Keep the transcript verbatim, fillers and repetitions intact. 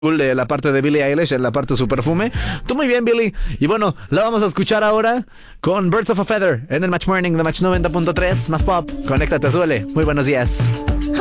cool de la parte de Billie Eilish, en la parte de su perfume. Tú muy bien, Billy. Y bueno, la vamos a escuchar ahora con Birds of a Feather en el Match Morning de Match noventa punto tres. Más pop, conéctate, suele. Muy buenos días.